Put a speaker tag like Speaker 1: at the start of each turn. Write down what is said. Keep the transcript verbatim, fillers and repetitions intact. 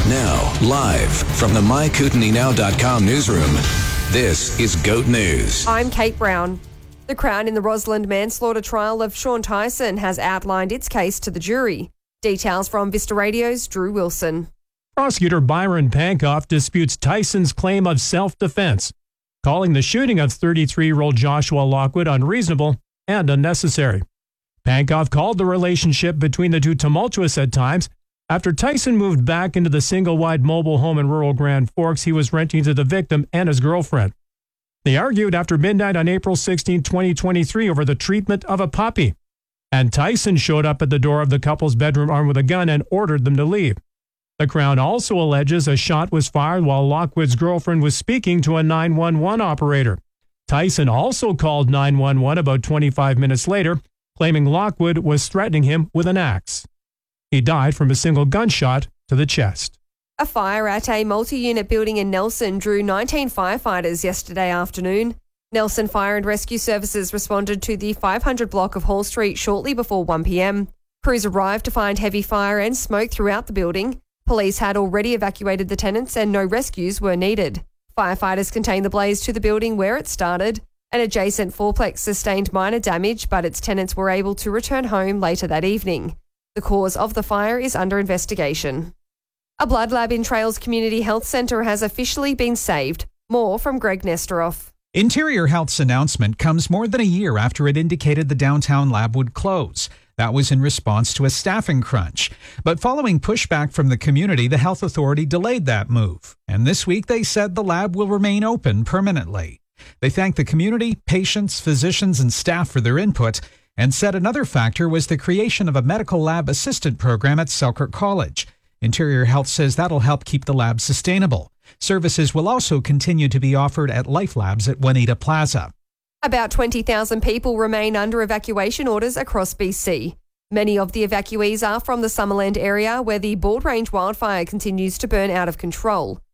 Speaker 1: Now, live from the my kootenai now dot com newsroom, this is GOAT News.
Speaker 2: I'm Kate Brown. The Crown in the Rosalind manslaughter trial of Sean Tyson has outlined its case to the jury. Details from Vista Radio's Drew Wilson.
Speaker 3: Prosecutor Byron Pankoff disputes Tyson's claim of self-defense, calling the shooting of thirty-three-year-old Joshua Lockwood unreasonable and unnecessary. Pankoff called the relationship between the two tumultuous at times after Tyson moved back into the single-wide mobile home in rural Grand Forks he was renting to the victim and his girlfriend. They argued after midnight on April sixteenth, twenty twenty-three over the treatment of a puppy, and Tyson showed up at the door of the couple's bedroom armed with a gun and ordered them to leave. The Crown also alleges a shot was fired while Lockwood's girlfriend was speaking to a nine one one operator. Tyson also called nine one one about twenty-five minutes later, claiming Lockwood was threatening him with an axe. He died from a single gunshot to the chest.
Speaker 2: A fire at a multi-unit building in Nelson drew nineteen firefighters yesterday afternoon. Nelson Fire and Rescue Services responded to the five hundred block of Hall Street shortly before one p.m. Crews arrived to find heavy fire and smoke throughout the building. Police had already evacuated the tenants and no rescues were needed. Firefighters contained the blaze to the building where it started. An adjacent fourplex sustained minor damage, but its tenants were able to return home later that evening. The cause of the fire is under investigation. A blood lab in Trails Community Health Centre has officially been saved. More from Greg Nesteroff.
Speaker 4: Interior Health's announcement comes more than a year after it indicated the downtown lab would close. That was in response to a staffing crunch. But following pushback from the community, the health authority delayed that move. And this week they said the lab will remain open permanently. They thanked the community, patients, physicians, and staff for their input and said another factor was the creation of a medical lab assistant program at Selkirk College. Interior Health says that'll help keep the lab sustainable. Services will also continue to be offered at Life Labs at Juanita Plaza.
Speaker 2: About twenty thousand people remain under evacuation orders across B C. Many of the evacuees are from the Summerland area where the Bald Range wildfire continues to burn out of control.